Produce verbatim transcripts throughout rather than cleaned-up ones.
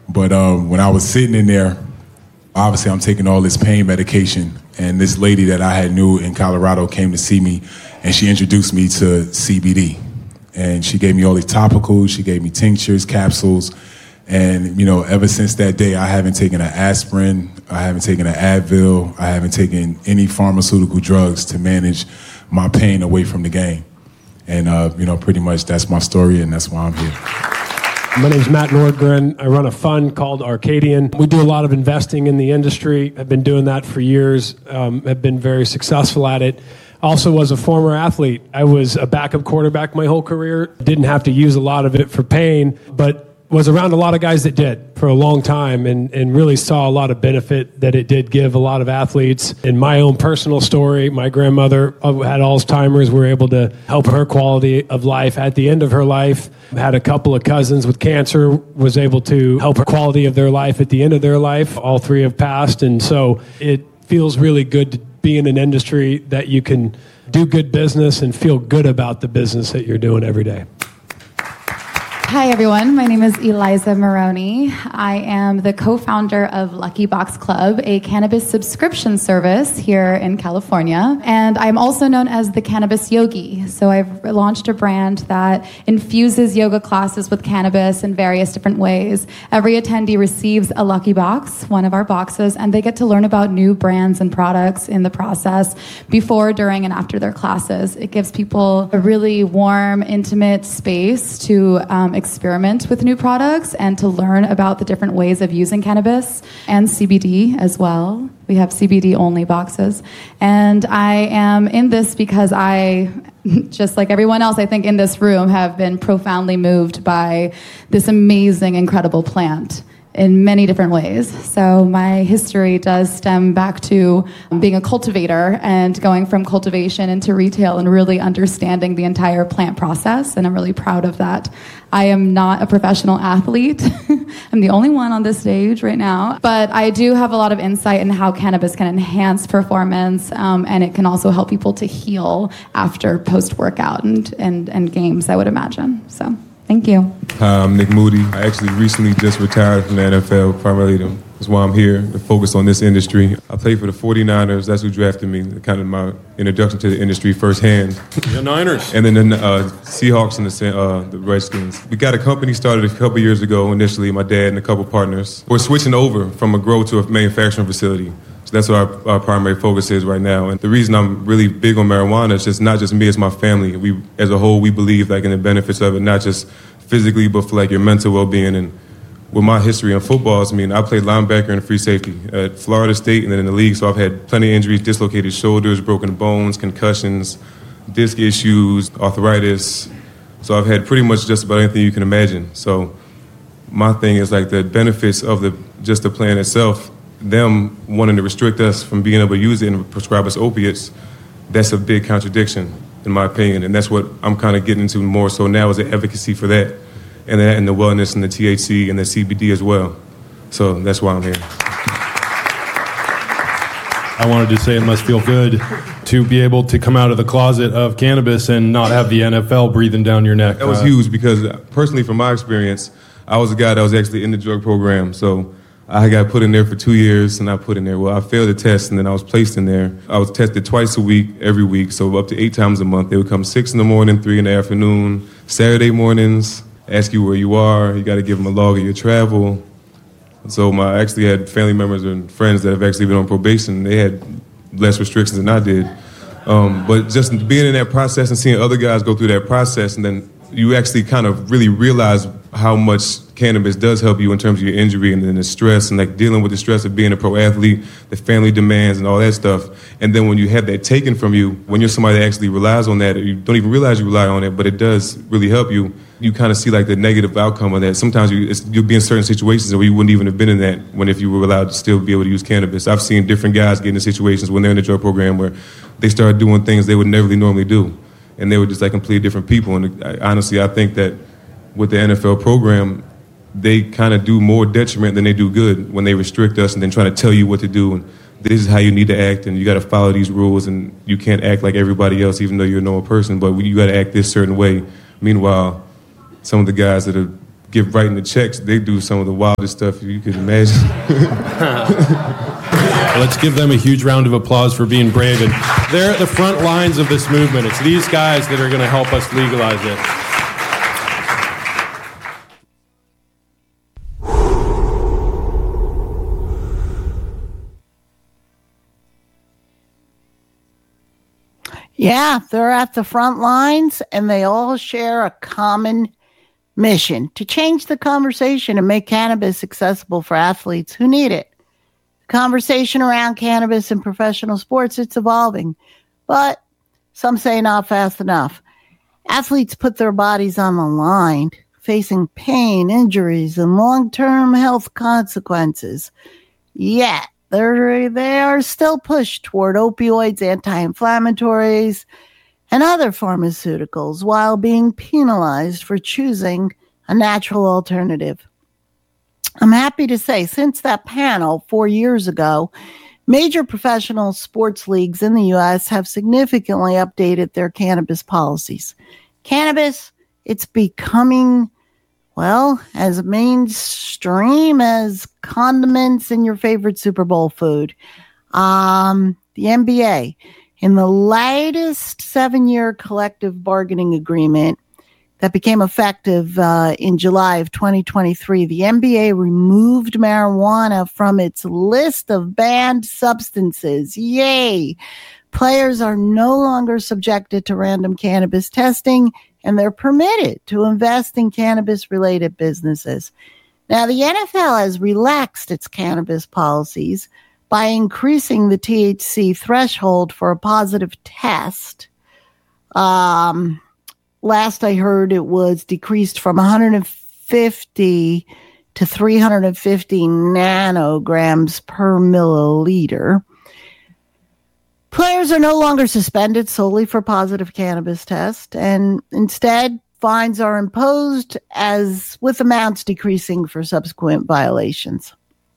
But um, when I was sitting in there, obviously I'm taking all this pain medication, and this lady that I had knew in Colorado came to see me, and she introduced me to C B D. And she gave me all these topicals, she gave me tinctures, capsules, and you know, ever since that day, I haven't taken an aspirin, I haven't taken an Advil, I haven't taken any pharmaceutical drugs to manage my pain away from the game. And uh, you know, pretty much that's my story, and that's why I'm here. My name's Matt Nordgren. I run a fund called Arcadian. We do a lot of investing in the industry. I've been doing that for years, um, have been very successful at it. Also was a former athlete. I was a backup quarterback my whole career. Didn't have to use a lot of it for pain, but was around a lot of guys that did for a long time, and, and really saw a lot of benefit that it did give a lot of athletes. In my own personal story, my grandmother had Alzheimer's. We were able to help her quality of life at the end of her life. Had a couple of cousins with cancer, was able to help her quality of their life at the end of their life. All three have passed, and so it feels really good to be in an industry that you can do good business and feel good about the business that you're doing every day. Hi, everyone. My name is Eliza Maroney. I am the co-founder of Lucky Box Club, a cannabis subscription service here in California. And I'm also known as the Cannabis Yogi. So I've launched a brand that infuses yoga classes with cannabis in various different ways. Every attendee receives a Lucky Box, one of our boxes, and they get to learn about new brands and products in the process before, during, and after their classes. It gives people a really warm, intimate space to um, experiment with new products and to learn about the different ways of using cannabis and C B D as well. We have C B D only boxes. And I am in this because I, just like everyone else, I think in this room, have been profoundly moved by this amazing, incredible plant in many different ways. So my history does stem back to being a cultivator and going from cultivation into retail and really understanding the entire plant process, and I'm really proud of that. I am not a professional athlete. I'm the only one on this stage right now, but I do have a lot of insight in how cannabis can enhance performance, um, and it can also help people to heal after post-workout and, and, and games, I would imagine. So thank you. Hi, I'm Nick Moody. I actually recently just retired from the N F L, primarily to, that's why I'm here, to focus on this industry. I played for the forty-niners. That's who drafted me, kind of my introduction to the industry firsthand. The Niners. And then the uh, Seahawks and the, uh, the Redskins. We got a company started a couple years ago initially, my dad and a couple partners. We're switching over from a grow to a manufacturing facility. So that's what our, our primary focus is right now. And the reason I'm really big on marijuana is just not just me, it's my family. We, as a whole, we believe like in the benefits of it, not just physically, but for like your mental well-being. And with my history in football, I mean, I played linebacker and free safety at Florida State and then in the league. So I've had plenty of injuries, dislocated shoulders, broken bones, concussions, disc issues, arthritis. So I've had pretty much just about anything you can imagine. So my thing is like the benefits of the just the plan itself, them wanting to restrict us from being able to use it and prescribe us opiates, that's a big contradiction, in my opinion. And that's what I'm kind of getting into more so now is the advocacy for that. And that and the wellness and the T H C and the C B D as well. So that's why I'm here. I wanted to say it must feel good to be able to come out of the closet of cannabis and not have the N F L breathing down your neck. That was uh, huge because personally from my experience, I was a guy that was actually in the drug program. So I got put in there for two years and I put in there. Well, I failed the test and then I was placed in there. I was tested twice a week, every week, so up to eight times a month. They would come six in the morning, three in the afternoon, Saturday mornings, ask you where you are. You got to give them a log of your travel. So my, I actually had family members and friends that have actually been on probation. They had less restrictions than I did. Um, but just being in that process and seeing other guys go through that process, and then you actually kind of really realize how much cannabis does help you in terms of your injury and then the stress and like dealing with the stress of being a pro athlete, the family demands and all that stuff. And then when you have that taken from you, when you're somebody that actually relies on that, or you don't even realize you rely on it, but it does really help you, you kind of see like the negative outcome of that. Sometimes you, it's, you'll be in certain situations where you wouldn't even have been in that when if you were allowed to still be able to use cannabis. I've seen different guys get into situations when they're in the drug program where they started doing things they would never normally do. And they were just like completely different people. And I, honestly, I think that with the N F L program, they kind of do more detriment than they do good when they restrict us and then try to tell you what to do. And this is how you need to act, and you got to follow these rules, and you can't act like everybody else, even though you're a normal person, but you got to act this certain way. Meanwhile, some of the guys that are get writing the checks, they do some of the wildest stuff you could imagine. Let's give them a huge round of applause for being brave. And they're at the front lines of this movement. It's these guys that are going to help us legalize it. Yeah, they're at the front lines, and they all share a common mission to change the conversation and make cannabis accessible for athletes who need it. The conversation around cannabis in professional sports, it's evolving, but some say not fast enough. Athletes put their bodies on the line, facing pain, injuries, and long-term health consequences. Yet, They're, they are still pushed toward opioids, anti-inflammatories, and other pharmaceuticals while being penalized for choosing a natural alternative. I'm happy to say, since that panel four years ago, major professional sports leagues in the U S have significantly updated their cannabis policies. Cannabis, it's becoming, well, as mainstream as condiments in your favorite Super Bowl food. Um, the N B A, in the latest seven-year collective bargaining agreement that became effective uh, in July of twenty twenty-three, the N B A removed marijuana from its list of banned substances. Yay! Players are no longer subjected to random cannabis testing, and they're permitted to invest in cannabis-related businesses. Now, the N F L has relaxed its cannabis policies by increasing the T H C threshold for a positive test. Um, last I heard, it was decreased from one hundred fifty to three hundred fifty nanograms per milliliter. Players are no longer suspended solely for positive cannabis tests, and instead, fines are imposed, as with amounts decreasing for subsequent violations.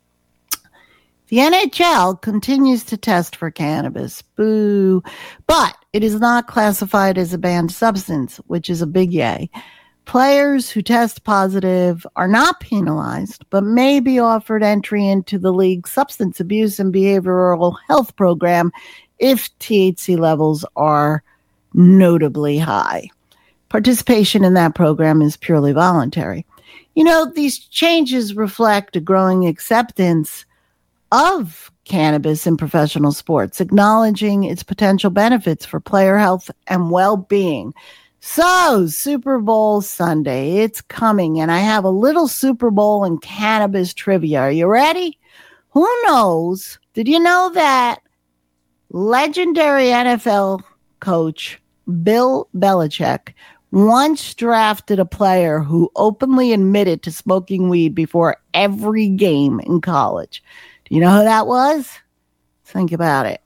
The N H L continues to test for cannabis, boo, but it is not classified as a banned substance, which is a big yay. Players who test positive are not penalized, but may be offered entry into the league's substance abuse and behavioral health program if T H C levels are notably high. Participation in that program is purely voluntary. You know, these changes reflect a growing acceptance of cannabis in professional sports, acknowledging its potential benefits for player health and well-being. So, Super Bowl Sunday, it's coming, and I have a little Super Bowl and cannabis trivia. Are you ready? Who knows? Did you know that legendary N F L coach Bill Belichick once drafted a player who openly admitted to smoking weed before every game in college? Do you know who that was? Think about it.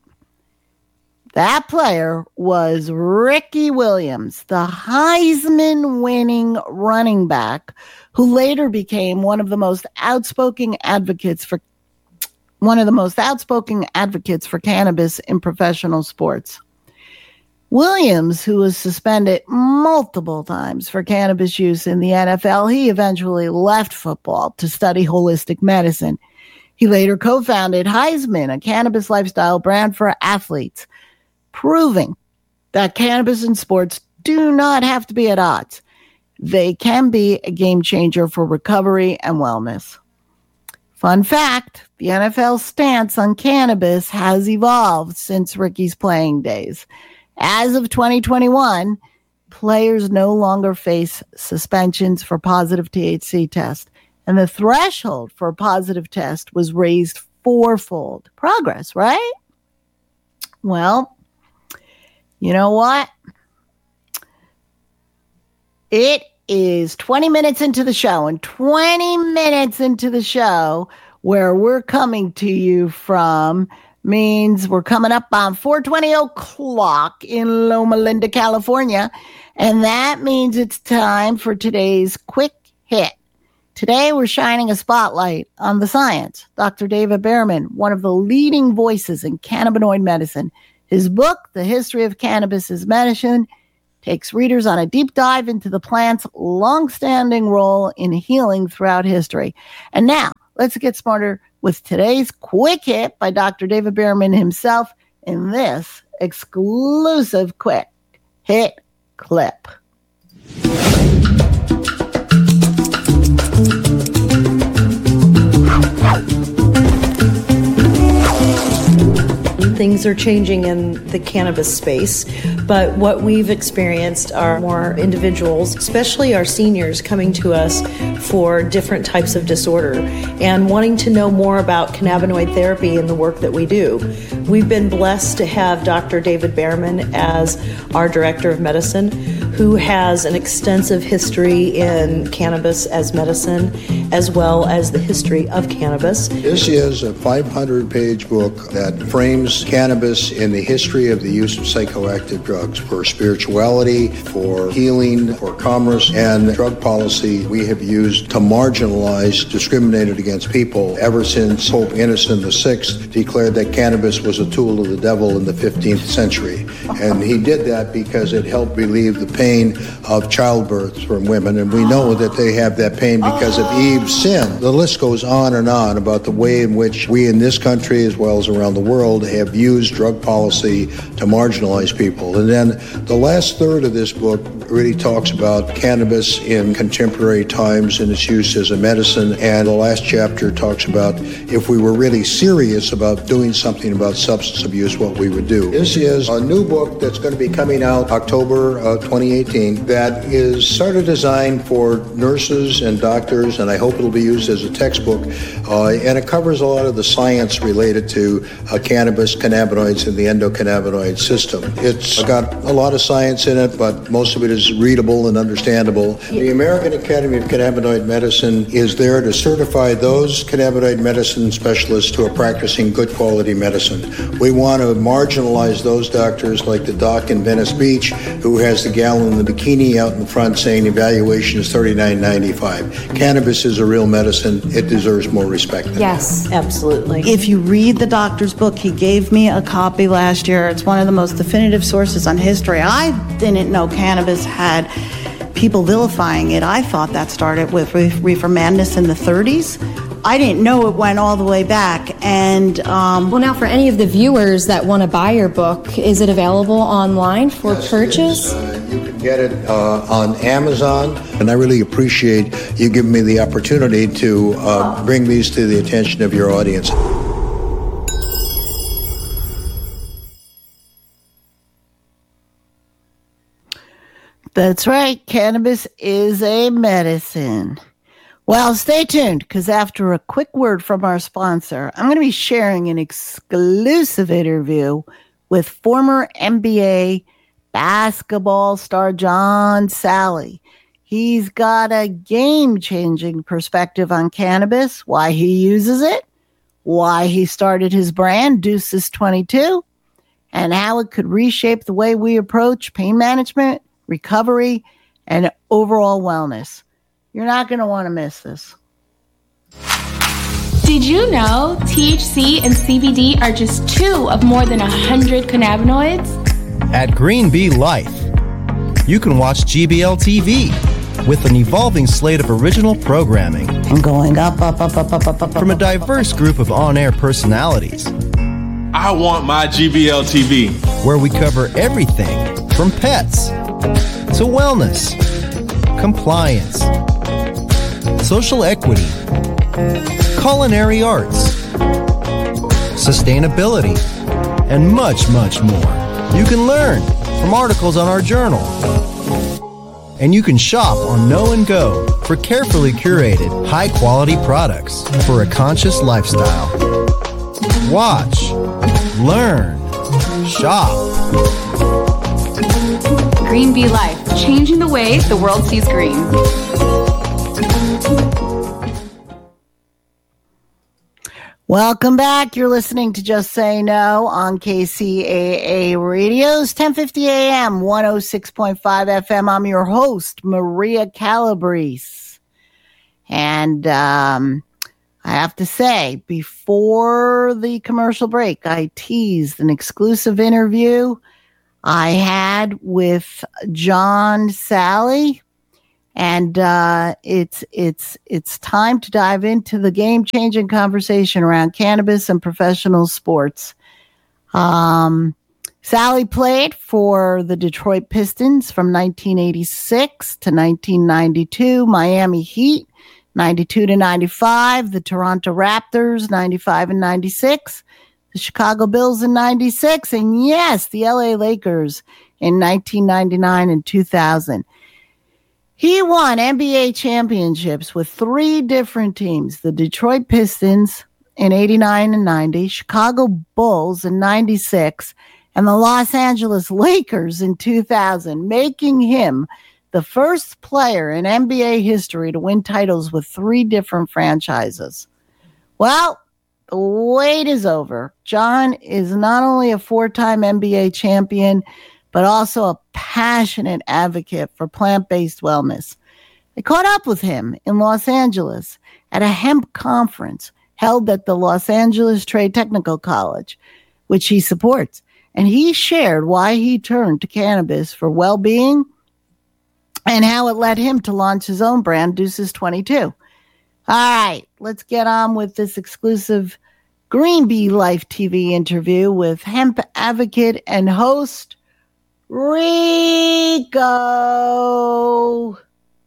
That player was Ricky Williams, the Heisman-winning running back who later became one of the most outspoken advocates for one of the most outspoken advocates for cannabis in professional sports. Williams, who was suspended multiple times for cannabis use in the N F L, he eventually left football to study holistic medicine. He later co-founded Heisman, a cannabis lifestyle brand for athletes, proving that cannabis and sports do not have to be at odds. They can be a game changer for recovery and wellness. Fun fact, the N F L stance on cannabis has evolved since Ricky's playing days. As of twenty twenty-one, players no longer face suspensions for positive T H C tests, and the threshold for a positive test was raised fourfold. Progress, right? Well, you know what? It is twenty minutes into the show, and twenty minutes into the show where we're coming to you from means we're coming up on four twenty o'clock in Loma Linda, California, and that means it's time for today's quick hit. Today, we're shining a spotlight on the science. Doctor David Behrman, one of the leading voices in cannabinoid medicine. His book, The History of Cannabis as Medicine, takes readers on a deep dive into the plant's long-standing role in healing throughout history. And now, let's get smarter with today's quick hit by Doctor David Behrman himself in this exclusive quick hit clip. Things are changing in the cannabis space, but what we've experienced are more individuals, especially our seniors, coming to us for different types of disorder and wanting to know more about cannabinoid therapy and the work that we do. We've been blessed to have Doctor David Behrman as our Director of Medicine, who has an extensive history in cannabis as medicine, as well as the history of cannabis. This is a five hundred page book that frames cannabis in the history of the use of psychoactive drugs for spirituality, for healing, for commerce, and drug policy we have used to marginalize discriminated against people ever since Pope Innocent the Sixth declared that cannabis was a tool of the devil in the fifteenth century. And he did that because it helped relieve the pain of childbirth from women, and we know that they have that pain because of Eve's sin. The list goes on and on about the way in which we in this country as well as around the world have used drug policy to marginalize people. And then the last third of this book really talks about cannabis in contemporary times and its use as a medicine, and the last chapter talks about if we were really serious about doing something about substance abuse, what we would do. This is a new book that's going to be coming out October uh, twenty eighteen that is sort of designed for nurses and doctors, and I hope it'll be used as a textbook, uh, and it covers a lot of the science related to uh, cannabis, cannabinoids, and the endocannabinoid system. It's got a lot of science in it, but most of it is readable and understandable. The American Academy of Cannabinoid Medicine is there to certify those cannabinoid medicine specialists who are practicing good quality medicine. We want to marginalize those doctors like the doc in Venice Beach who has the gal in the bikini out in front saying evaluation is thirty-nine ninety-five. Cannabis is a real medicine. It deserves more respect. Yes, absolutely. If you read the doctor's book, he gave me a copy last year. It's one of the most definitive sources on history. I didn't know cannabis had people vilifying it. I thought that started with reefer madness in the thirties. I didn't know it went all the way back. And um, well, now for any of the viewers that want to buy your book, is it available online for yes, purchase? Uh, you can get it uh, on Amazon, and I really appreciate you giving me the opportunity to uh, bring these to the attention of your audience. That's right. Cannabis is a medicine. Well, stay tuned, because after a quick word from our sponsor, I'm going to be sharing an exclusive interview with former N B A basketball star John Salley. He's got a game-changing perspective on cannabis, why he uses it, why he started his brand, Deuces twenty-two, and how it could reshape the way we approach pain management, recovery, and overall wellness. You're not going to want to miss this. Did you know T H C and C B D are just two of more than one hundred cannabinoids? At Green Bee Life, you can watch G B L T V with an evolving slate of original programming. I'm going up, up, up, up, up, up, up. From a diverse group of on-air personalities. I want my G B L T V. Where we cover everything from pets to wellness, compliance, social equity, culinary arts, sustainability, and much, much more. You can learn from articles on our journal. And you can shop on Know and Go for carefully curated, high-quality products for a conscious lifestyle. Watch, learn, shop. Green Bee Life, changing the way the world sees green. Welcome back. You're listening to Just Say No on K C A A Radio's ten fifty A M, one oh six point five F M. I'm your host, Maria Calabrese. And um, I have to say, before the commercial break, I teased an exclusive interview I had with John Sally. And uh, it's it's it's time to dive into the game-changing conversation around cannabis and professional sports. Um, Sally played for the Detroit Pistons from nineteen eighty-six to nineteen ninety-two, Miami Heat, ninety-two to ninety-five, the Toronto Raptors, ninety-five and ninety-six, the Chicago Bulls in ninety-six, and yes, the L A Lakers in nineteen ninety-nine and two thousand. He won N B A championships with three different teams, the Detroit Pistons in eighty-nine and ninety, Chicago Bulls in ninety-six, and the Los Angeles Lakers in two thousand, making him the first player in N B A history to win titles with three different franchises. Well, the wait is over. John is not only a four-time N B A champion, but also a passionate advocate for plant-based wellness. I caught up with him in Los Angeles at a hemp conference held at the Los Angeles Trade Technical College, which he supports. And he shared why he turned to cannabis for well-being and how it led him to launch his own brand, Deuces twenty-two. All right, let's get on with this exclusive Green Bee Life T V interview with hemp advocate and host Rico.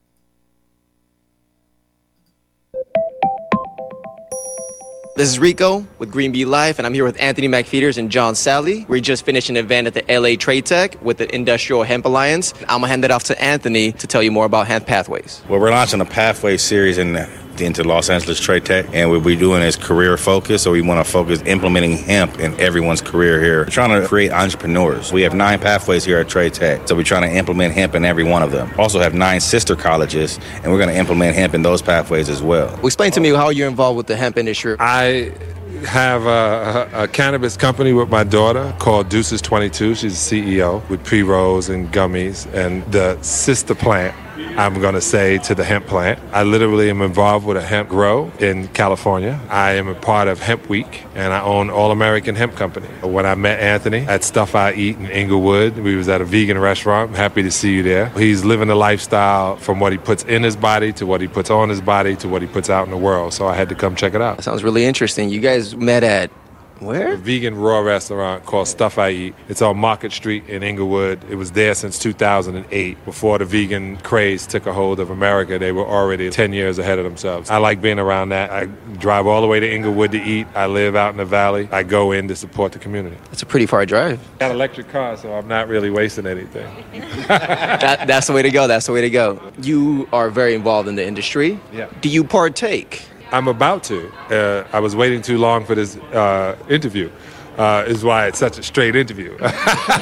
This is Rico with Green Bee Life, and I'm here with Anthony McFeeters and John Sally. We just finished an event at the L A Trade Tech with the Industrial Hemp Alliance. I'm going to hand it off to Anthony to tell you more about Hemp Pathways. Well, we're launching a Pathway series in the into Los Angeles Trade Tech, and what we're doing is career focus, so we want to focus implementing hemp in everyone's career here. We're trying to create entrepreneurs. We have nine pathways here at Trade Tech, so we're trying to implement hemp in every one of them. Also have nine sister colleges, and we're going to implement hemp in those pathways as well. Well, explain to me how you're involved with the hemp industry. I have a, a, a cannabis company with my daughter called Deuces twenty-two. She's a C E O with pre-rolls and gummies, and the sister plant, I'm going to say, to the hemp plant. I literally am involved with a hemp grow in California. I am a part of Hemp Week, and I own All American Hemp Company. When I met Anthony at Stuff I Eat in Inglewood, we was at a vegan restaurant. I'm happy to see you there. He's living a lifestyle from what he puts in his body to what he puts on his body to what he puts out in the world, so I had to come check it out. That sounds really interesting. You guys met at where? A vegan raw restaurant called Stuff I Eat. It's on Market Street in Inglewood. It was there since two thousand eight. Before the vegan craze took a hold of America, they were already ten years ahead of themselves. I like being around that. I drive all the way to Inglewood to eat. I live out in the valley. I go in to support the community. It's a pretty far drive. I got an electric car, so I'm not really wasting anything. that, that's the way to go. That's the way to go. You are very involved in the industry. Yeah. Do you partake? I'm about to. Uh, I was waiting too long for this uh, interview. Uh, is why it's such a straight interview. No,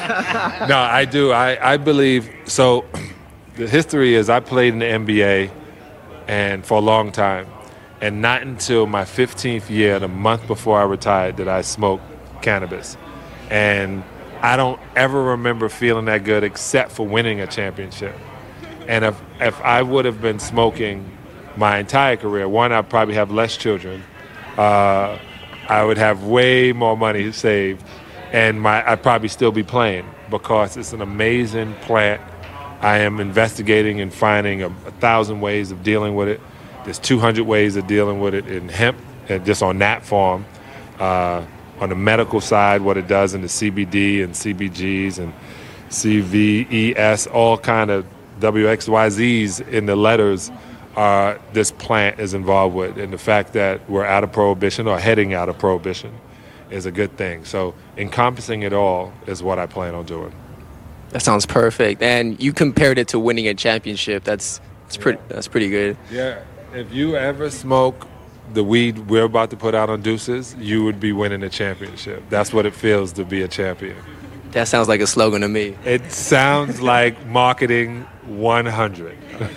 I do. I, I believe, so the history is I played in the N B A and for a long time. And not until my fifteenth year, the month before I retired, did I smoke cannabis. And I don't ever remember feeling that good except for winning a championship. And if if I would have been smoking my entire career, one, I'd probably have less children. Uh, I would have way more money saved, and my I'd probably still be playing because it's an amazing plant. I am investigating and finding a, a thousand ways of dealing with it. There's two hundred ways of dealing with it in hemp, and just on that form. Uh, on the medical side, what it does in the C B D and C B Gs and C V E S, all kind of W X Y Zs in the letters. Uh, this plant is involved with, and the fact that we're out of prohibition or heading out of prohibition is a good thing. So encompassing it all is what I plan on doing. That sounds perfect. And you compared it to winning a championship. That's that's yeah. pretty that's pretty good. Yeah. If you ever smoke the weed we're about to put out on Deuces, you would be winning a championship. That's what it feels to be a champion. That sounds like a slogan to me. It sounds like marketing one hundred.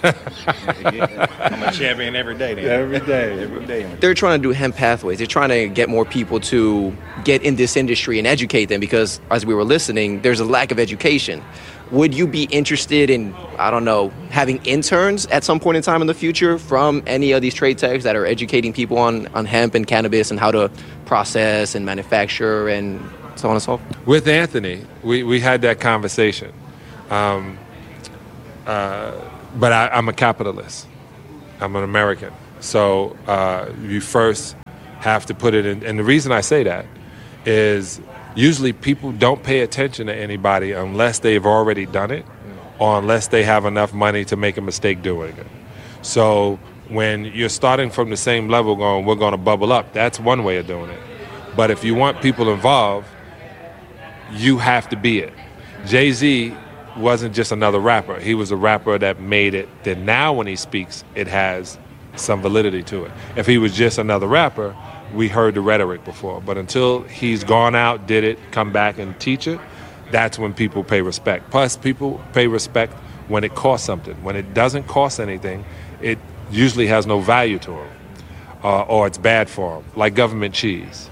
I'm a champion every day. Then. Every day. Every day. They're trying to do hemp pathways. They're trying to get more people to get in this industry and educate them because, as we were listening, there's a lack of education. Would you be interested in, I don't know, having interns at some point in time in the future from any of these trade techs that are educating people on, on hemp and cannabis and how to process and manufacture and so on and so forth? With Anthony, we, we had that conversation. Um, uh, but I, I'm a capitalist. I'm an American. So uh, you first have to put it in. And the reason I say that is usually people don't pay attention to anybody unless they've already done it or unless they have enough money to make a mistake doing it. So when you're starting from the same level going, we're going to bubble up, that's one way of doing it. But if you want people involved, you have to be it. Jay-Z wasn't just another rapper. He was a rapper that made it, that now when he speaks, it has some validity to it. If he was just another rapper, we heard the rhetoric before. But until he's gone out, did it, come back and teach it, that's when people pay respect. Plus, people pay respect when it costs something. When it doesn't cost anything, it usually has no value to them, uh, or it's bad for them, like government cheese.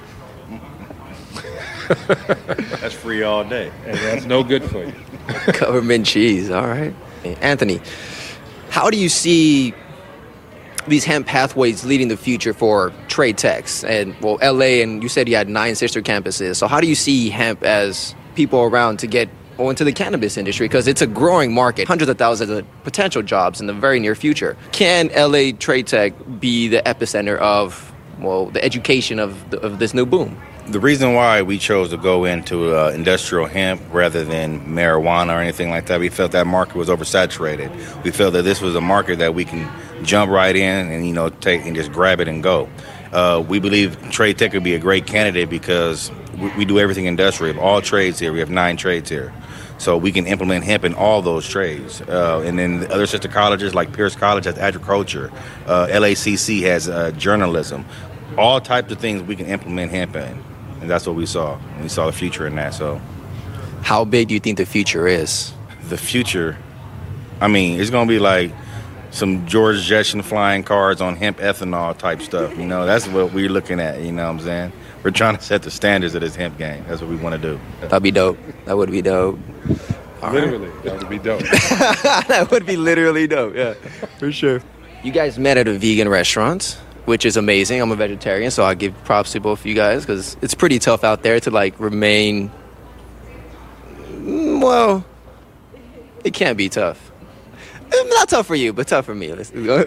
That's free all day. And that's no good for you. Government cheese, all right. Anthony, how do you see these hemp pathways leading the future for trade techs? And, well, L A, and you said you had nine sister campuses. So how do you see hemp as people around to get into the cannabis industry? Because it's a growing market, hundreds of thousands of potential jobs in the very near future. Can L A Trade Tech be the epicenter of, well, the education of, the, of this new boom? The reason why we chose to go into uh, industrial hemp rather than marijuana or anything like that, we felt that market was oversaturated. We felt that this was a market that we can jump right in and, you know, take and just grab it and go. Uh, we believe Trade Tech would be a great candidate because we, we do everything industrial. We have all trades here. We have nine trades here. So we can implement hemp in all those trades. Uh, and then the other sister colleges like Pierce College has agriculture. Uh, L A C C has uh, journalism. All types of things we can implement hemp in. And that's what we saw. We saw the future in that. So, how big do you think the future is? The future, I mean, it's going to be like some George Jetson flying cars on hemp ethanol type stuff. You know, that's what we're looking at. You know what I'm saying? We're trying to set the standards of this hemp game. That's what we want to do. That'd be dope. That would be dope. All literally, right. That would be dope. That would be literally dope. Yeah, for sure. You guys met at a vegan restaurant, which is amazing. I'm a vegetarian, so I give props to both of you guys because it's pretty tough out there to like remain. Well, it can be tough. Not tough for you, but tough for me. Let's go.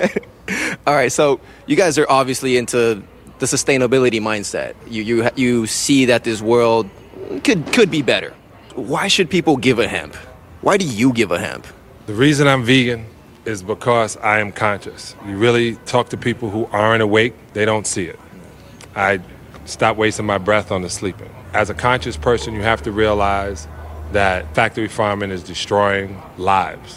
All right, so you guys are obviously into the sustainability mindset. You you you see that this world could could be better. Why should people give a hemp? Why do you give a hemp? The reason I'm vegan is because I am conscious. You really talk to people who aren't awake, they don't see it. I stop wasting my breath on the sleeping. As a conscious person, you have to realize that factory farming is destroying lives.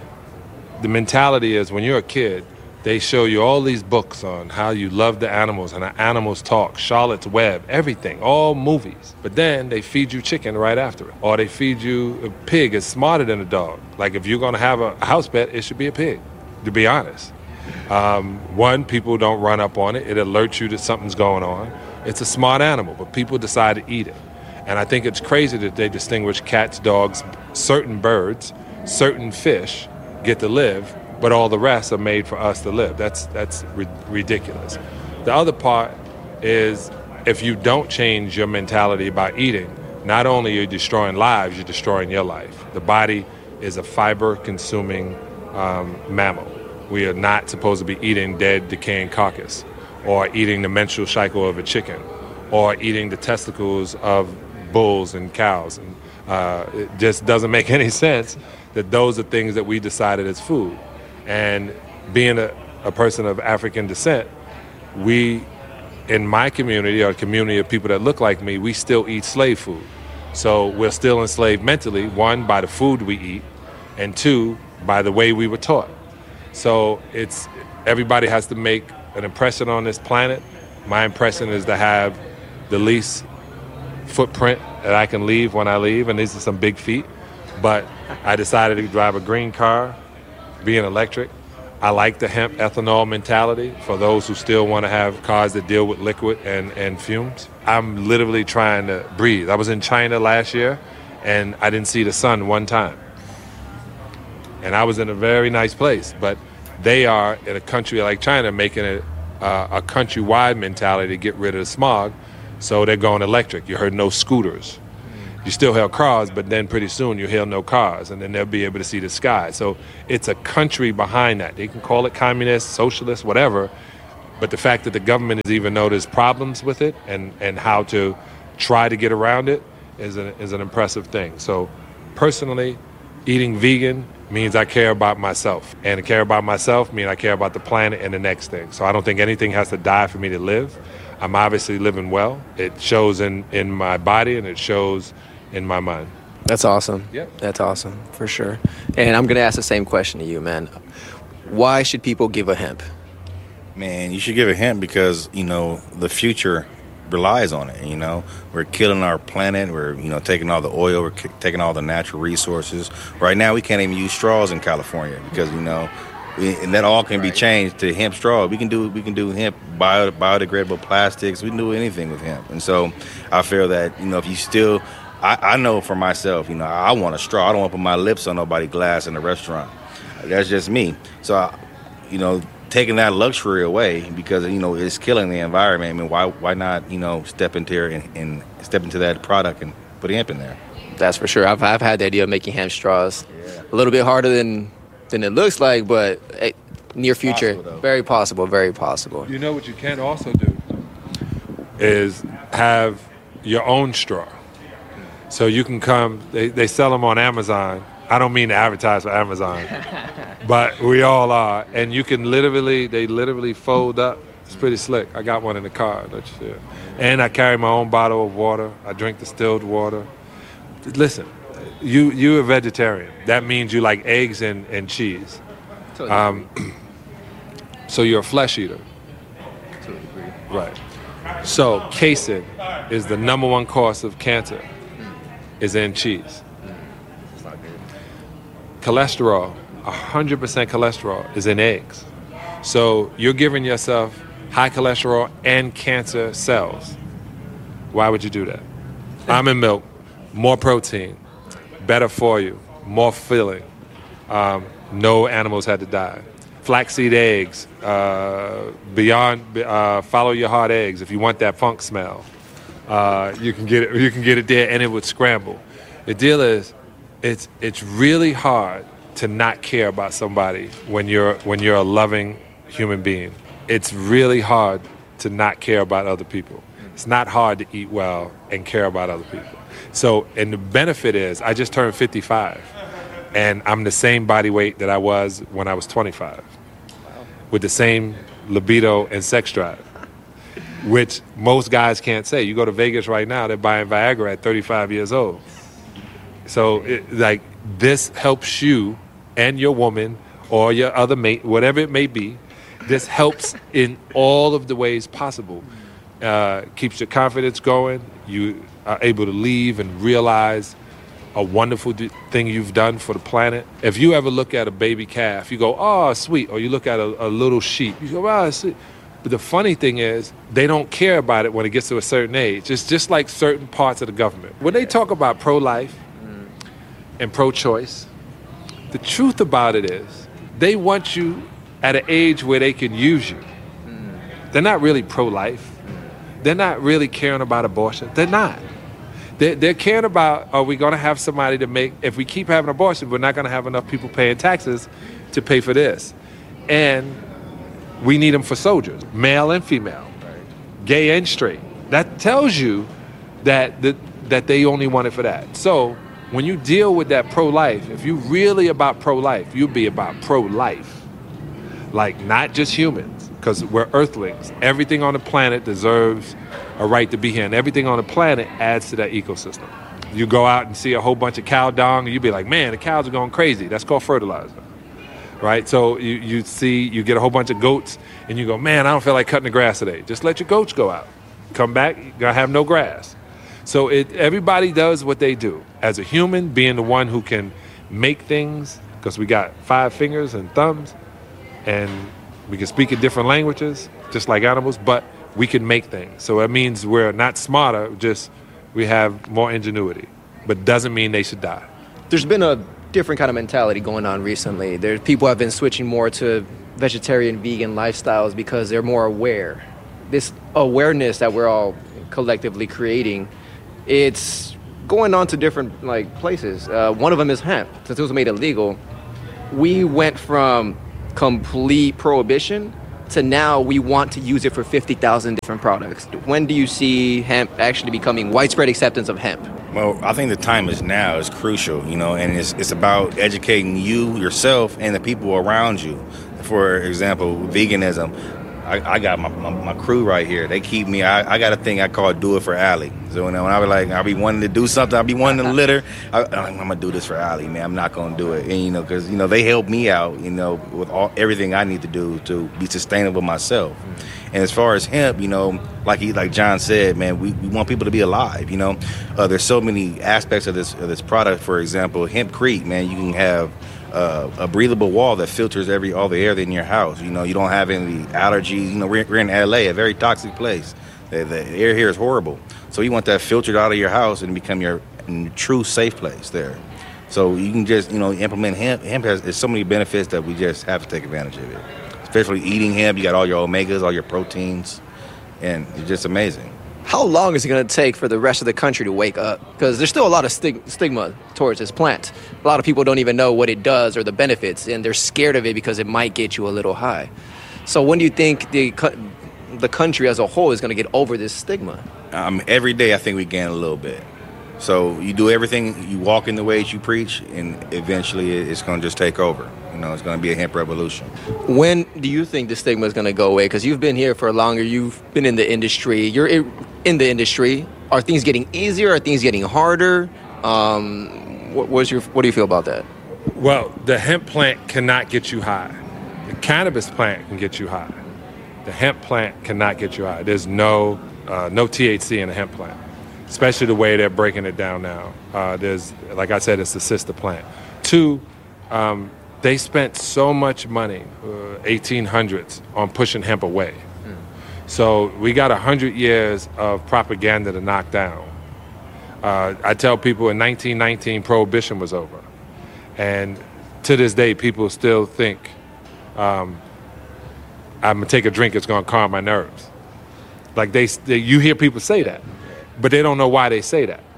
The mentality is when you're a kid, they show you all these books on how you love the animals and how animals talk, Charlotte's Web, everything, all movies. But then they feed you chicken right after it. Or they feed you a pig is smarter than a dog. Like if you're gonna have a house pet, it should be a pig, to be honest. Um, one, people don't run up on it. It alerts you that something's going on. It's a smart animal, but people decide to eat it. And I think it's crazy that they distinguish cats, dogs, certain birds, certain fish get to live, but all the rest are made for us to live. That's that's ri- ridiculous. The other part is if you don't change your mentality by eating, not only are you destroying lives, you're destroying your life. The body is a fiber-consuming um, mammal. We are not supposed to be eating dead, decaying carcass, or eating the menstrual cycle of a chicken, or eating the testicles of bulls and cows. And uh, it just doesn't make any sense that those are things that we decided as food. And being a, a person of African descent, we, in my community, or a community of people that look like me, we still eat slave food. So we're still enslaved mentally, one, by the food we eat, and two, by the way we were taught. So it's everybody has to make an impression on this planet. My impression is to have the least footprint that I can leave when I leave, and these are some big feet. But I decided to drive a green car, being electric. I like the hemp ethanol mentality for those who still want to have cars that deal with liquid and, and fumes. I'm literally trying to breathe. I was in China last year, and I didn't see the sun one time. And I was in a very nice place, but they are, in a country like China, making it uh, a countrywide mentality to get rid of the smog. So they're going electric. You heard no scooters. You still have cars, but then pretty soon you hear no cars, and then they'll be able to see the sky. So it's a country behind that. They can call it communist, socialist, whatever, but the fact that the government has even noticed problems with it and, and how to try to get around it is an, is an impressive thing. So personally, eating vegan means I care about myself. And to care about myself means I care about the planet and the next thing. So I don't think anything has to die for me to live. I'm obviously living well. It shows in, in my body and it shows in my mind. That's awesome. Yep. That's awesome, for sure. And I'm going to ask the same question to you, man. Why should people give a hemp? Man, you should give a hemp because, you know, the future relies on it, you know. We're killing our planet. We're, you know, taking all the oil. We're k- taking all the natural resources. Right now, we can't even use straws in California because, you know, we, and that all can be changed to hemp straw. We can do we can do hemp bio, biodegradable plastics. We can do anything with hemp. And so I feel that, you know, if you still, I, I know for myself, you know, I want a straw. I don't want to put my lips on nobody's glass in a restaurant. That's just me. So, I, you know, taking that luxury away because, you know, it's killing the environment. I mean, why why not, you know, step into here and, and step into that product and put hemp in there? That's for sure. I've I've had the idea of making hemp straws. Yeah. A little bit harder than than it looks like, but hey, near future, possible, very possible, very possible. You know what you can also do is have your own straw. So you can come, they, they sell them on Amazon. I don't mean to advertise for Amazon, but we all are. And you can literally, they literally fold up. It's pretty slick. I got one in the car. That's, yeah. And I carry my own bottle of water. I drink distilled water. Listen, you, you're a vegetarian. That means you like eggs and, and cheese. Totally um, so you're a flesh eater. Totally agree. Right. So casein is the number one cause of cancer, is in cheese. Cholesterol, one hundred percent cholesterol is in eggs. So you're giving yourself high cholesterol and cancer cells. Why would you do that? Almond milk, more protein, better for you, more filling. Um, no animals had to die. Flaxseed eggs, uh, beyond, uh, follow your heart eggs. If you want that funk smell, uh, you can get it. You can get it there, and it would scramble. The deal is, it's it's really hard to not care about somebody when you're when you're a loving human being. It's really hard to not care about other people. It's not hard to eat well and care about other people. So, and the benefit is, I just turned fifty-five, and I'm the same body weight that I was when I was twenty-five, with the same libido and sex drive, which most guys can't say. You go to Vegas right now, they're buying Viagra at thirty-five years old. So, it, like, this helps you and your woman or your other mate, whatever it may be. This helps in all of the ways possible. Uh, keeps your confidence going. You are able to leave and realize a wonderful d- thing you've done for the planet. If you ever look at a baby calf, you go, oh, sweet. Or you look at a, a little sheep, you go, oh, sweet. But the funny thing is, they don't care about it when it gets to a certain age. It's just like certain parts of the government. When they talk about pro-life and pro-choice, the truth about it is they want you at an age where they can use you. They're not really pro-life. They're not really caring about abortion. They're not. They're, they're caring about, are we going to have somebody to make, if we keep having abortion, we're not going to have enough people paying taxes to pay for this. And we need them for soldiers, male and female, gay and straight. That tells you that, that, that they only want it for that. So when you deal with that pro-life, if you're really about pro-life, you'll be about pro-life. Like, not just humans, because we're earthlings. Everything on the planet deserves a right to be here, and everything on the planet adds to that ecosystem. You go out and see a whole bunch of cow dung, and you be like, man, the cows are going crazy. That's called fertilizer, right? So you, you see, you get a whole bunch of goats, and you go, man, I don't feel like cutting the grass today. Just let your goats go out. Come back, you're going to have no grass. So it, everybody does what they do. As a human, being the one who can make things, because we got five fingers and thumbs, and we can speak in different languages, just like animals, but we can make things. So that means we're not smarter, just we have more ingenuity. But doesn't mean they should die. There's been a different kind of mentality going on recently. There, people have been switching more to vegetarian, vegan lifestyles because they're more aware this awareness that we're all collectively creating, it's going on to different like places. Uh, one of them is hemp. Since it was made illegal, we went from complete prohibition to now we want to use it for fifty thousand different products. When do you see hemp actually becoming widespread acceptance of hemp? Well, I think the time is now. It's crucial, you know, and it's it's about educating you, yourself, and the people around you. For example, veganism. I, I got my, my, my crew right here. They keep me. I, I got a thing I call "Do It for Allie." So when I, when I be like, I be wanting to do something, I be wanting to litter. I, I'm gonna do this for Allie, man. I'm not gonna do it, and you know, because you know they help me out, you know, with all everything I need to do to be sustainable myself. Mm-hmm. And as far as hemp, you know, like he, like John said, man, we, we want people to be alive. You know, uh, there's so many aspects of this of this product. For example, Hempcrete, man, you can have. Uh, a breathable wall that filters every all the air in your house. You know, you don't have any allergies. You know, we're, we're in L A, a very toxic place. The, the air here is horrible. So you want that filtered out of your house and become your true safe place there. So you can just, you know, implement hemp. Hemp has, has so many benefits that we just have to take advantage of it. Especially eating hemp, you got all your omegas, all your proteins, and it's just amazing. How long is it going to take for the rest of the country to wake up? Because there's still a lot of stig- stigma towards this plant. A lot of people don't even know what it does or the benefits, and they're scared of it because it might get you a little high. So when do you think the the country as a whole is going to get over this stigma? Um, every day, I think we gain a little bit. So you do everything, you walk in the ways you preach, and eventually it's going to just take over. You know, it's going to be a hemp revolution. When do you think the stigma is going to go away? Because you've been here for longer. You've been in the industry. You're in the industry. Are things getting easier? Are things getting harder? Um, what, what's your, what do you feel about that? Well, the hemp plant cannot get you high. The cannabis plant can get you high. The hemp plant cannot get you high. There's no uh, no T H C in the hemp plant, especially the way they're breaking it down now. Uh, there's, like I said, it's the sister plant. Two, um, they spent so much money, uh, eighteen hundreds, on pushing hemp away. Mm. So we got one hundred years of propaganda to knock down. Uh, I tell people in nineteen nineteen, Prohibition was over. And to this day, people still think um, I'm going to take a drink, it's going to calm my nerves. Like they, they, you hear people say that, but they don't know why they say that.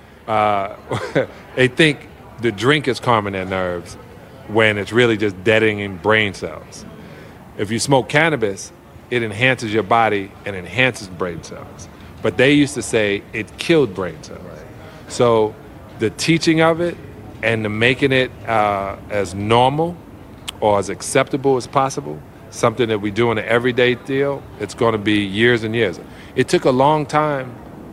Uh, they think the drink is calming their nerves when it's really just deadening brain cells. If you smoke cannabis, it enhances your body and enhances brain cells. But they used to say it killed brain cells. So the teaching of it and the making it uh, as normal or as acceptable as possible, something that we do in an everyday deal, it's going to be years and years. It took a long time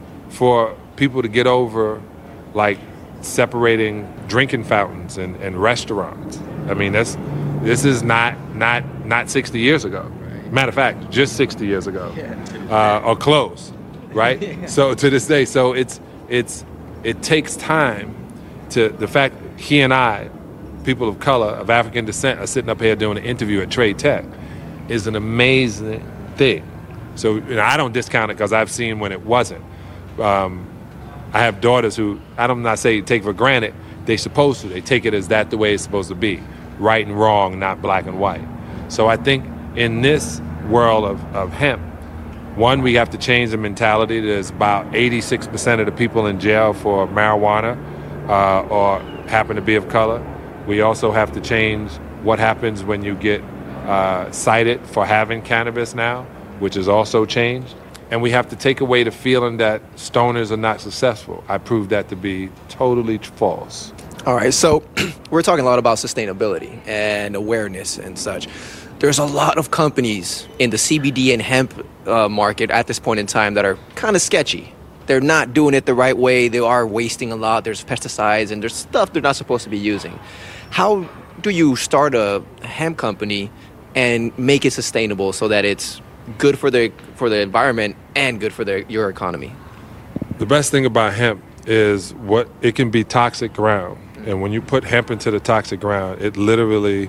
for people to get over, like, separating drinking fountains and, and restaurants. I mean, that's this is not not not sixty years ago. Matter of fact, just sixty years ago, uh, or close, right? So to this day, so it's it's it takes time to the fact he and I, people of color of African descent, are sitting up here doing an interview at Trade Tech, is an amazing thing. So you know, I don't discount it because I've seen when it wasn't. Um, I have daughters who, I'm not saying take for granted, they're supposed to. They take it as that the way it's supposed to be. Right and wrong, not black and white. So I think in this world of, of hemp, one, we have to change the mentality. There's about eighty-six percent of the people in jail for marijuana uh, or happen to be of color. We also have to change what happens when you get uh, cited for having cannabis now, which has also changed. And we have to take away the feeling that stoners are not successful. I proved that to be totally false. All right, so we're talking a lot about sustainability and awareness and such. There's a lot of companies in the C B D and hemp uh, market at this point in time that are kind of sketchy. They're not doing it the right way. They are wasting a lot. There's pesticides and there's stuff they're not supposed to be using. How do you start a hemp company and make it sustainable so that it's good for the for the environment and good for the, your economy? The best thing about hemp is what it can be toxic ground. And when you put hemp into the toxic ground, it literally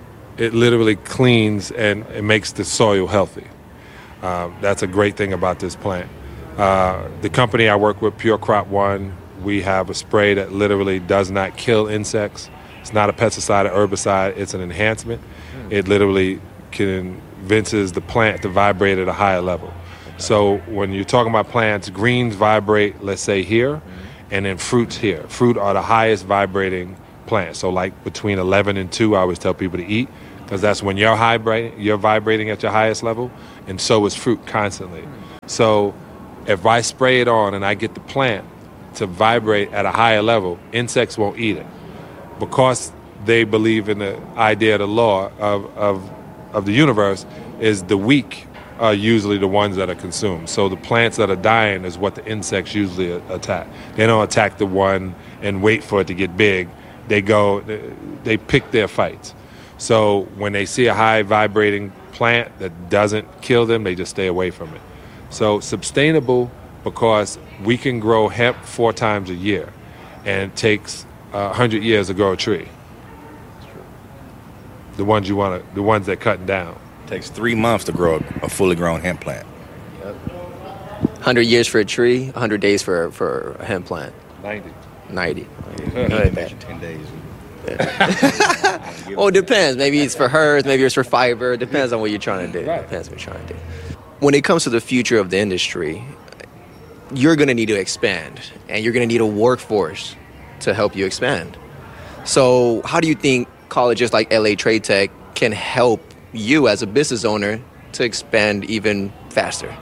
it literally cleans and it makes the soil healthy. Um, that's a great thing about this plant. Uh, the company I work with, Pure Crop One, we have a spray that literally does not kill insects. It's not a pesticide or herbicide. It's an enhancement. It literally convinces the plant to vibrate at a higher level. So when you're talking about plants, greens vibrate, let's say here, and then fruits here. Fruit are the highest vibrating plants. So like between eleven and two, I always tell people to eat, because that's when you're vibrating, you're vibrating at your highest level, and so is fruit constantly. So if I spray it on and I get the plant to vibrate at a higher level, insects won't eat it. Because they believe in the idea of the law of, of, of the universe is the weak are usually the ones that are consumed. So the plants that are dying is what the insects usually attack. They don't attack the one and wait for it to get big. They go, they pick their fights. So when they see a high vibrating plant that doesn't kill them, they just stay away from it. So sustainable because we can grow hemp four times a year, and it takes a hundred years to grow a tree. The ones you want to, the ones that cutting down. It takes three months to grow a fully grown hemp plant. Yep. one hundred years for a tree, one hundred days for, for a hemp plant. ninety. ninety. Yeah. Not bad. ten days. Well, it depends. Maybe it's for hers, maybe it's for fiber. It depends on what you're trying to do. Right. Depends on what you're trying to do. When it comes to the future of the industry, you're going to need to expand, and you're going to need a workforce to help you expand. So how do you think colleges like L A Trade Tech can help you as a business owner to expand even faster?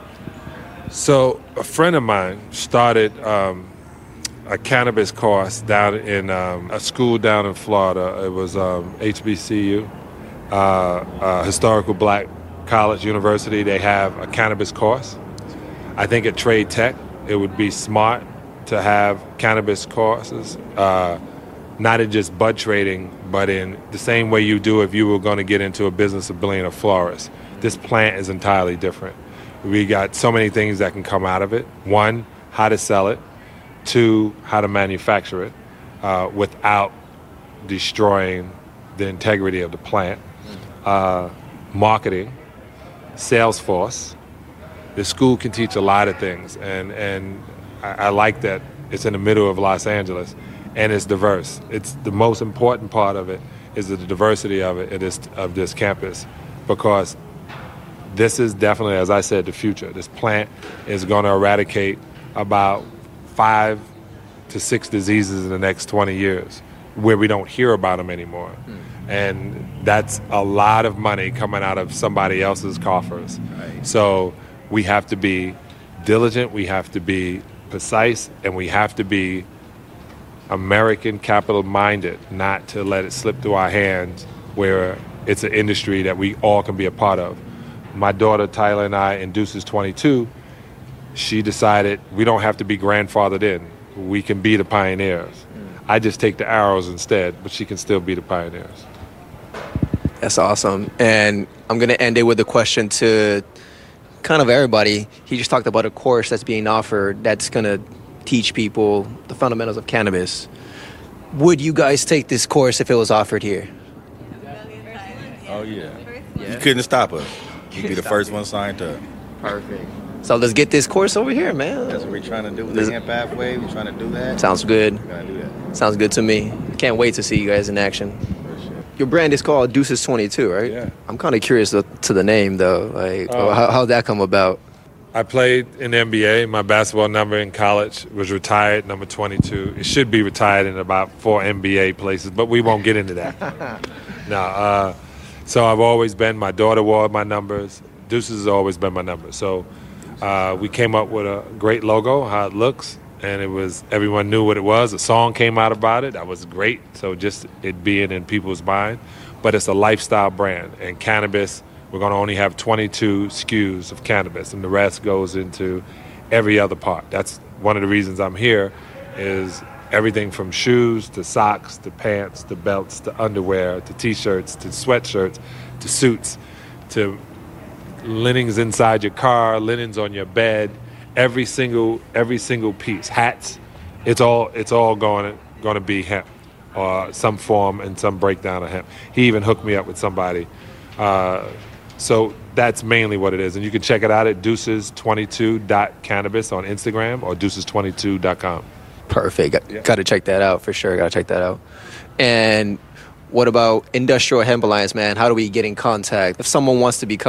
So a friend of mine started um, a cannabis course down in um, a school down in Florida. It was um, H B C U, uh, uh, Historical Black College University. They have a cannabis course. I think at Trade Tech, it would be smart to have cannabis courses, uh, not in just bud trading, but in the same way you do if you were going to get into a business of being a florist. This plant is entirely different. We got so many things that can come out of it. One, how to sell it. Two, how to manufacture it uh, without destroying the integrity of the plant. Uh, marketing, sales force. The school can teach a lot of things, and, and I, I like that it's in the middle of Los Angeles, and it's diverse. It's the most important part of it is the diversity of it, it is, of this campus, because this is definitely, as I said, the future. This plant is going to eradicate about five to six diseases in the next twenty years where we don't hear about them anymore. Mm. And that's a lot of money coming out of somebody else's coffers. Right. So we have to be diligent, we have to be precise, and we have to be American capital minded, not to let it slip through our hands where it's an industry that we all can be a part of. My daughter Tyler and I in Deuces twenty-two, she decided we don't have to be grandfathered in. We can be the pioneers. Mm. I just take the arrows instead, but she can still be the pioneers. That's awesome. And I'm going to end it with a question to kind of everybody. He just talked about a course that's being offered that's going to teach people the fundamentals of cannabis. Would you guys take this course if it was offered here? Oh, yeah. yeah. You couldn't stop us. You'd be the first one signed up. Perfect. So let's get this course over here, man. That's what we're trying to do with the Hemp Pathway. We're trying to do that. Sounds good. We're going to do that. Sounds good to me. Can't wait to see you guys in action. Sure. Your brand is called Deuces twenty-two, right? Yeah. I'm kind of curious to, to the name, though. Like, uh, how, how'd that come about? I played in the N B A. My basketball number in college was retired, number twenty-two. It should be retired in about four N B A places, but we won't get into that. no. Uh, so I've always been, my daughter wore my numbers. Deuces has always been my number. So uh, we came up with a great logo, how it looks, and it was, everyone knew what it was. A song came out about it. That was great. So just it being in people's mind. But it's a lifestyle brand, and cannabis, we're going to only have twenty-two S K Us of cannabis, and the rest goes into every other part. That's one of the reasons I'm here, is everything from shoes to socks to pants to belts to underwear to T-shirts to sweatshirts to suits to linens inside your car, linens on your bed, every single every single piece, hats. It's all it's all going going to be hemp, or some form and some breakdown of hemp. He even hooked me up with somebody. Uh, So that's mainly what it is. And you can check it out at deuces twenty-two dot cannabis on Instagram or deuces twenty-two dot com. Perfect. Got, yeah. got to check that out for sure. Got to check that out. And what about Industrial Hemp Alliance, man? How do we get in contact? If someone wants to become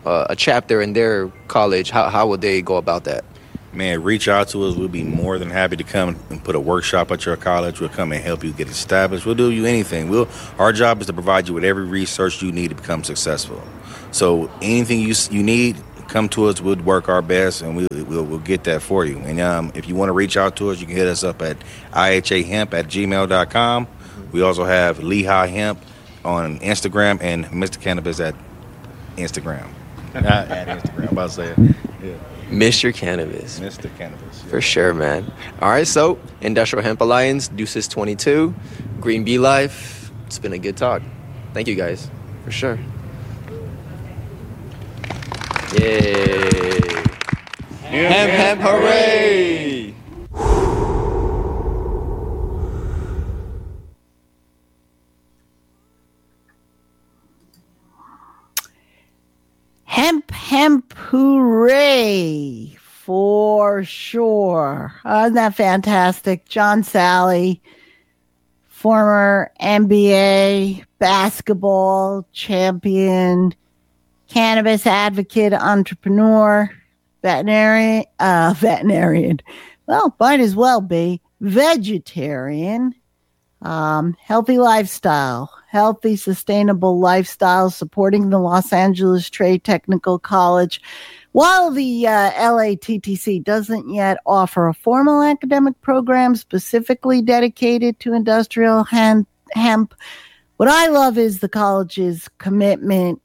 uh, a chapter in their college, how, how would they go about that? Man, reach out to us. We'll be more than happy to come and put a workshop at your college. We'll come and help you get established. We'll do you anything. We'll. Our job is to provide you with every resource you need to become successful. So anything you you need, come to us. We'll work our best, and we'll we'll, we'll get that for you. And um, if you want to reach out to us, you can hit us up at I H A hemp at gmail dot com. We also have Lehigh Hemp on Instagram and Mister Cannabis at Instagram. Not at Instagram. I'm about to say it. Yeah. Mister Cannabis. Mister Cannabis. Yeah. For sure, man. All right, so Industrial Hemp Alliance, Deuces twenty-two, Green Bee Life. It's been a good talk. Thank you, guys. For sure. Yay. Hemp, hemp, hooray! Hemp, hemp, hooray, for sure. Oh, isn't that fantastic? John Salley, former N B A basketball champion, cannabis advocate, entrepreneur, veterinarian, uh, veterinarian. Well, might as well be vegetarian, um, healthy lifestyle. Healthy, sustainable lifestyle, supporting the Los Angeles Trade Technical College. While the uh, L A T T C doesn't yet offer a formal academic program specifically dedicated to industrial hemp, hemp what I love is the college's commitment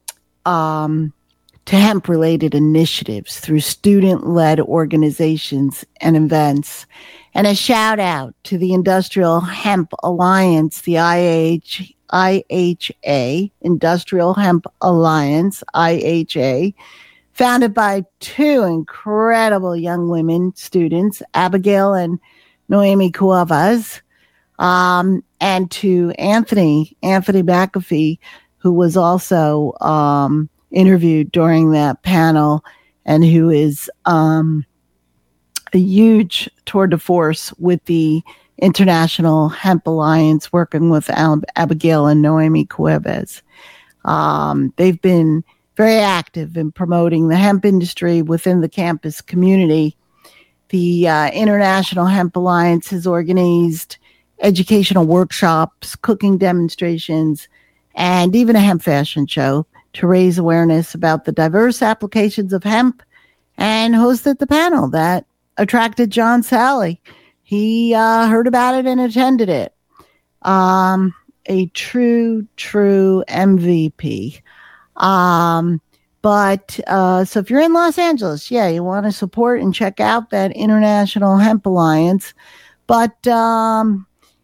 um, to hemp-related initiatives through student-led organizations and events. And a shout out to the Industrial Hemp Alliance, the I H, I H A, Industrial Hemp Alliance, I H A, founded by two incredible young women students, Abigail and Noemi Cuevas, um, and to Anthony, Anthony McAfee, who was also um, interviewed during that panel and who is um, a huge tour de force with the International Hemp Alliance, working with Ab- Abigail and Noemi Cuevas. Um, they've been very active in promoting the hemp industry within the campus community. The uh, International Hemp Alliance has organized educational workshops, cooking demonstrations, and even a hemp fashion show to raise awareness about the diverse applications of hemp, and hosted the panel that attracted John Salley. He uh, heard about it and attended it. Um, a true, true M V P. Um, but uh, so if you're in Los Angeles, yeah, you want to support and check out that International Hemp Alliance. But um,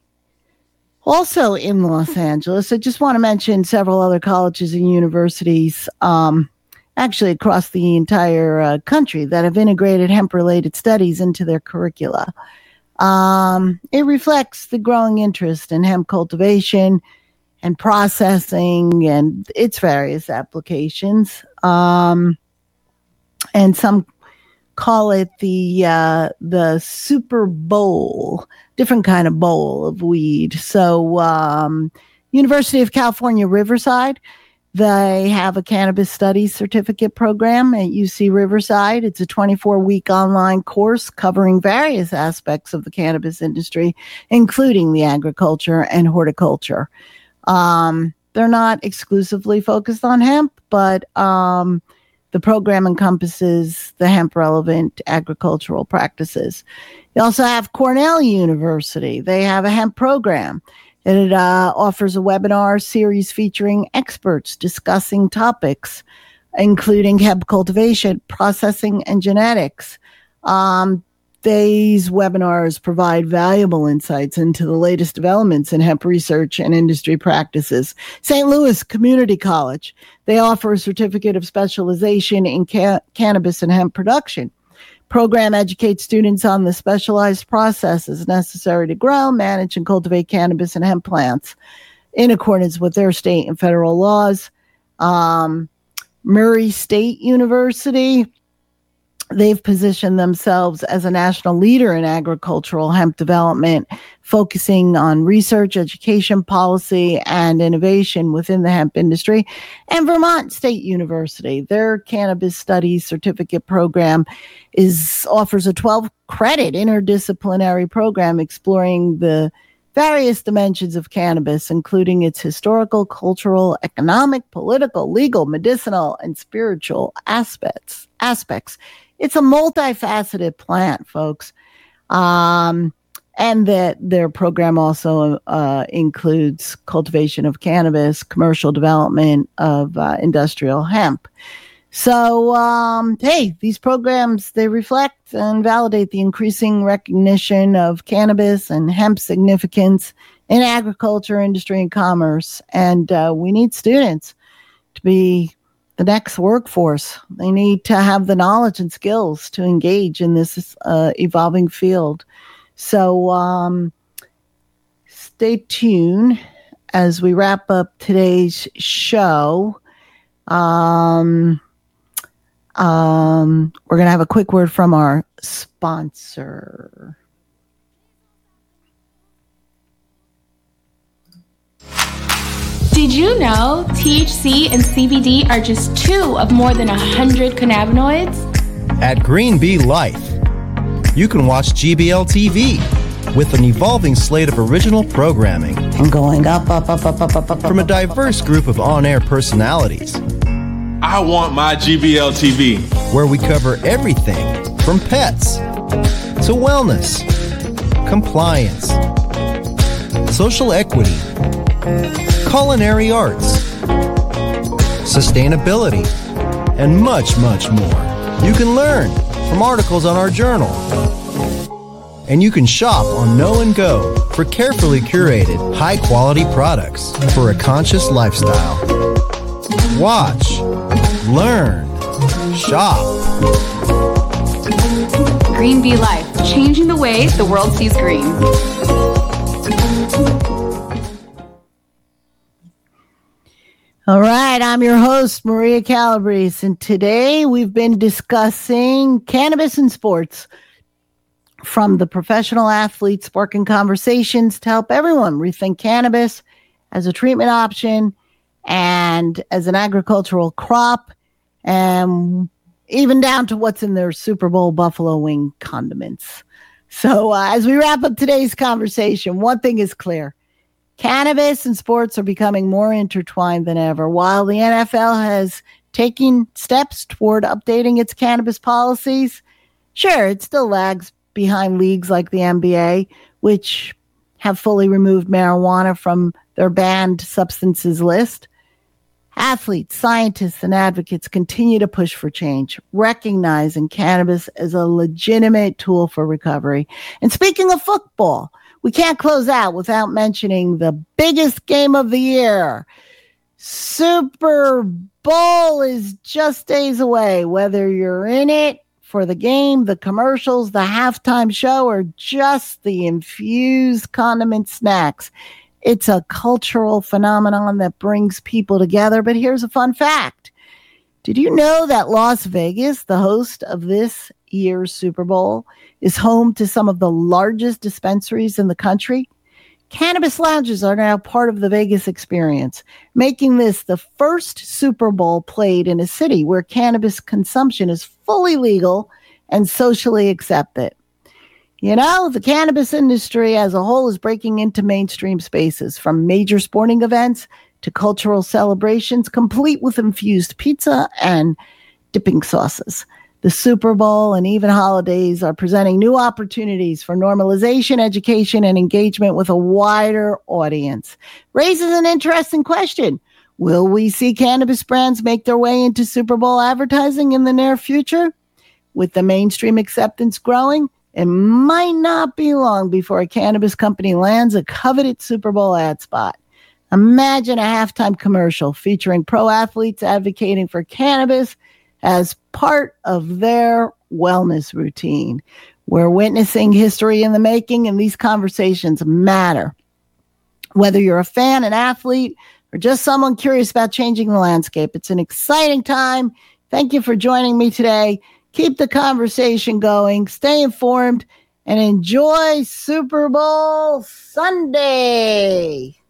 also in Los Angeles, I just want to mention several other colleges and universities, um, actually across the entire uh, country, that have integrated hemp-related studies into their curricula. Um, it reflects the growing interest in hemp cultivation and processing and its various applications. Um, and some call it the uh, the Super Bowl, different kind of bowl of weed. So um, University of California, Riverside, they have a cannabis studies certificate program at U C Riverside. It's a twenty-four week online course covering various aspects of the cannabis industry, including the agriculture and horticulture. Um, they're not exclusively focused on hemp, but um, the program encompasses the hemp-relevant agricultural practices. You also have Cornell University. They have a hemp program. It uh, offers a webinar series featuring experts discussing topics, including hemp cultivation, processing, and genetics. Um, these webinars provide valuable insights into the latest developments in hemp research and industry practices. Saint Louis Community College, they offer a certificate of specialization in ca- cannabis and hemp production. Program educates students on the specialized processes necessary to grow, manage, and cultivate cannabis and hemp plants in accordance with their state and federal laws. Um, Murray State University, they've positioned themselves as a national leader in agricultural hemp development, focusing on research, education, policy, and innovation within the hemp industry. And Vermont State University, their cannabis studies certificate program is offers a twelve credit interdisciplinary program exploring the various dimensions of cannabis, including its historical, cultural, economic, political, legal, medicinal, and spiritual aspects. Aspects. It's a multifaceted plant, folks. Um, and that their program also uh, includes cultivation of cannabis, commercial development of uh, industrial hemp. So, um, hey, these programs, they reflect and validate the increasing recognition of cannabis and hemp significance in agriculture, industry, and commerce. And uh, we need students to be the next workforce. They need to have the knowledge and skills to engage in this uh, evolving field. So um, stay tuned as we wrap up today's show. Um, um, we're going to have a quick word from our sponsor. Did you know T H C and C B D are just two of more than one hundred cannabinoids? At Green Bee Life, you can watch G B L T V with an evolving slate of original programming. I'm going up, up, up, up, up, up, up. From a diverse group of on-air personalities. I want my G B L T V. Where we cover everything from pets to wellness, compliance, social equity, culinary arts, sustainability, and much, much more. You can learn from articles on our journal. And you can shop on Know and Go for carefully curated, high-quality products for a conscious lifestyle. Watch, learn, shop. Green Bee Life, changing the way the world sees green. All right, I'm your host, Maria Calabrese, and today we've been discussing cannabis in sports, from the professional athlete sparking conversations to help everyone rethink cannabis as a treatment option and as an agricultural crop, and even down to what's in their Super Bowl buffalo wing condiments. So uh, as we wrap up today's conversation, one thing is clear. Cannabis and sports are becoming more intertwined than ever. While the N F L has taken steps toward updating its cannabis policies, sure, it still lags behind leagues like the N B A, which have fully removed marijuana from their banned substances list. Athletes, scientists, and advocates continue to push for change, recognizing cannabis as a legitimate tool for recovery. And speaking of football, we can't close out without mentioning the biggest game of the year. Super Bowl is just days away. Whether you're in it for the game, the commercials, the halftime show, or just the infused condiment snacks, it's a cultural phenomenon that brings people together. But here's a fun fact. Did you know that Las Vegas, the host of this year's Super Bowl, is home to some of the largest dispensaries in the country? Cannabis lounges are now part of the Vegas experience, making this the first Super Bowl played in a city where cannabis consumption is fully legal and socially accepted. You know, the cannabis industry as a whole is breaking into mainstream spaces, from major sporting events to cultural celebrations, complete with infused pizza and dipping sauces. The Super Bowl and even holidays are presenting new opportunities for normalization, education, and engagement with a wider audience. Raises an interesting question. Will we see cannabis brands make their way into Super Bowl advertising in the near future? With the mainstream acceptance growing, it might not be long before a cannabis company lands a coveted Super Bowl ad spot. Imagine a halftime commercial featuring pro athletes advocating for cannabis as part of their wellness routine. We're witnessing history in the making, and these conversations matter. Whether you're a fan, an athlete, or just someone curious about changing the landscape, it's an exciting time. Thank you for joining me today. Keep the conversation going, stay informed, and enjoy Super Bowl Sunday.